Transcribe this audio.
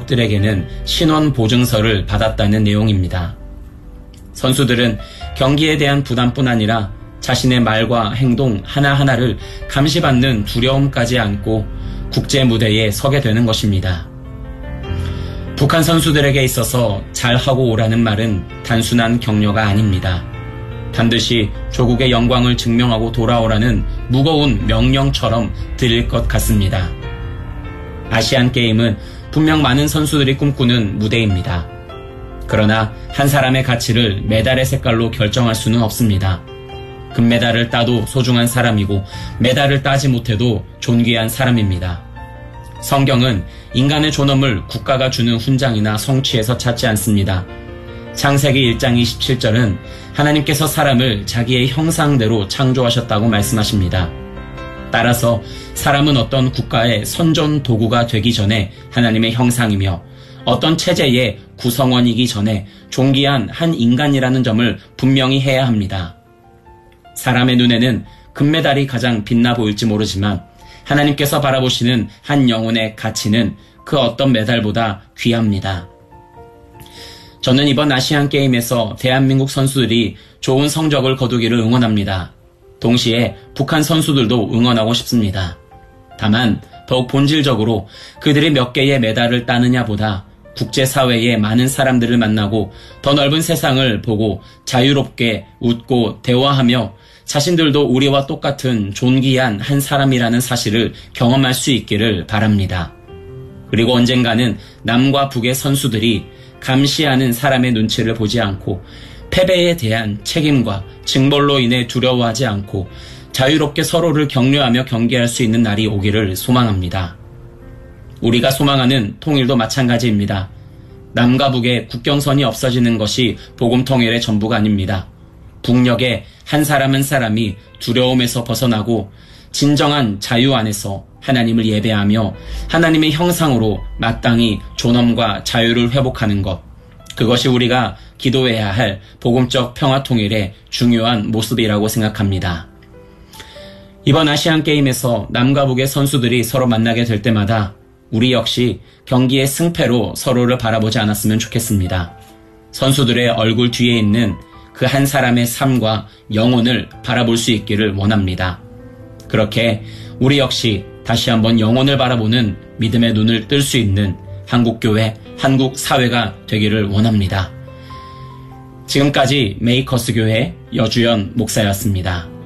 기업들에게는 신원 보증서를 받았다는 내용입니다. 선수들은 경기에 대한 부담뿐 아니라 자신의 말과 행동 하나하나를 감시받는 두려움까지 안고 국제 무대에 서게 되는 것입니다. 북한 선수들에게 있어서 잘하고 오라는 말은 단순한 격려가 아닙니다. 반드시 조국의 영광을 증명하고 돌아오라는 무거운 명령처럼 들릴 것 같습니다. 아시안게임은 분명 많은 선수들이 꿈꾸는 무대입니다. 그러나 한 사람의 가치를 메달의 색깔로 결정할 수는 없습니다. 금메달을 따도 소중한 사람이고 메달을 따지 못해도 존귀한 사람입니다. 성경은 인간의 존엄을 국가가 주는 훈장이나 성취에서 찾지 않습니다. 창세기 1장 27절은 하나님께서 사람을 자기의 형상대로 창조하셨다고 말씀하십니다. 따라서 사람은 어떤 국가의 선전 도구가 되기 전에 하나님의 형상이며 어떤 체제의 구성원이기 전에 존귀한 한 인간이라는 점을 분명히 해야 합니다. 사람의 눈에는 금메달이 가장 빛나 보일지 모르지만 하나님께서 바라보시는 한 영혼의 가치는 그 어떤 메달보다 귀합니다. 저는 이번 아시안게임에서 대한민국 선수들이 좋은 성적을 거두기를 응원합니다. 동시에 북한 선수들도 응원하고 싶습니다. 다만 더욱 본질적으로 그들이 몇 개의 메달을 따느냐보다 국제사회의 많은 사람들을 만나고 더 넓은 세상을 보고 자유롭게 웃고 대화하며 자신들도 우리와 똑같은 존귀한 한 사람이라는 사실을 경험할 수 있기를 바랍니다. 그리고 언젠가는 남과 북의 선수들이 감시하는 사람의 눈치를 보지 않고 패배에 대한 책임과 징벌로 인해 두려워하지 않고 자유롭게 서로를 격려하며 경기할 수 있는 날이 오기를 소망합니다. 우리가 소망하는 통일도 마찬가지입니다. 남과 북의 국경선이 없어지는 것이 복음 통일의 전부가 아닙니다. 북녘의 한 사람 한 사람이 두려움에서 벗어나고 진정한 자유 안에서 하나님을 예배하며 하나님의 형상으로 마땅히 존엄과 자유를 회복하는 것, 그것이 우리가 기도해야 할 복음적 평화통일의 중요한 모습이라고 생각합니다. 이번 아시안게임에서 남과 북의 선수들이 서로 만나게 될 때마다 우리 역시 경기의 승패로 서로를 바라보지 않았으면 좋겠습니다. 선수들의 얼굴 뒤에 있는 그 한 사람의 삶과 영혼을 바라볼 수 있기를 원합니다. 그렇게 우리 역시 다시 한번 영혼을 바라보는 믿음의 눈을 뜰 수 있는 한국교회, 한국사회가 되기를 원합니다. 지금까지 메이커스 교회 여주연 목사였습니다.